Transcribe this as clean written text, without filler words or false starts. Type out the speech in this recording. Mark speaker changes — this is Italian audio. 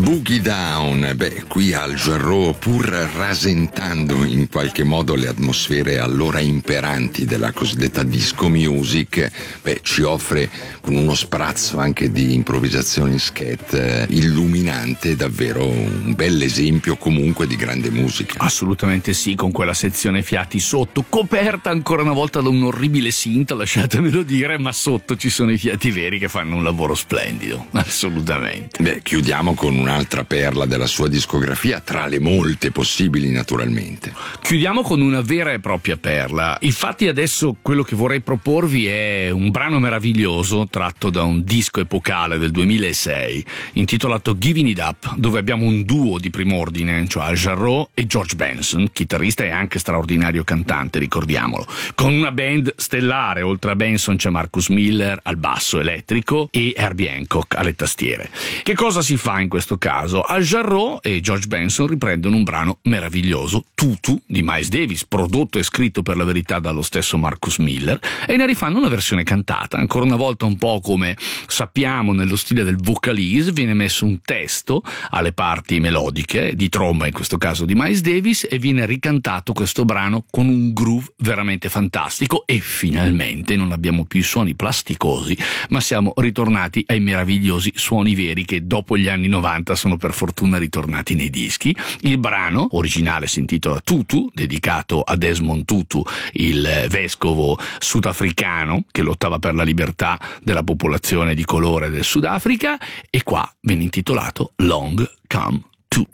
Speaker 1: Boogie Down, qui al Jarreau, pur rasentando in qualche modo le atmosfere allora imperanti della cosiddetta disco music, ci offre con uno sprazzo anche di improvvisazione in scat illuminante, davvero un bel esempio comunque di grande musica.
Speaker 2: Assolutamente sì, con quella sezione fiati sotto, coperta ancora una volta da un orribile synth, lasciatemelo dire, ma sotto ci sono i fiati veri che fanno un lavoro splendido, assolutamente.
Speaker 1: Chiudiamo con un'altra perla della sua discografia, tra le molte possibili naturalmente.
Speaker 2: Chiudiamo con una vera e propria perla. Infatti adesso quello che vorrei proporvi è un brano meraviglioso tratto da un disco epocale del 2006 intitolato Giving It Up, dove abbiamo un duo di prim'ordine, cioè Al Jarreau e George Benson, chitarrista e anche straordinario cantante, ricordiamolo, con una band stellare. Oltre a Benson c'è Marcus Miller al basso elettrico e Herbie Hancock alle tastiere. Che cosa si fa in questo caso? Al Jarreau e George Benson riprendono un brano meraviglioso, Tutu, di Miles Davis, prodotto e scritto per la verità dallo stesso Marcus Miller, e ne rifanno una versione cantata. Ancora una volta, un po' come sappiamo nello stile del vocalese, viene messo un testo alle parti melodiche, di tromba in questo caso di Miles Davis, e viene ricantato questo brano con un groove veramente fantastico. E finalmente non abbiamo più i suoni plasticosi, ma siamo ritornati ai meravigliosi suoni veri che dopo gli anni 90 sono per fortuna ritornati nei dischi. Il brano originale si intitola Tutu, dedicato a Desmond Tutu, il vescovo sudafricano che lottava per la libertà della popolazione di colore del Sudafrica, e qua viene intitolato Long Come